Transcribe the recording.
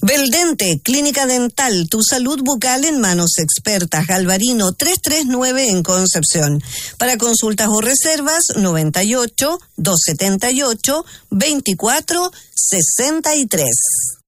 Beldente, Clínica Dental, tu salud bucal en manos expertas. Galvarino 339 en Concepción. Para consultas o reservas, 98-278-2463.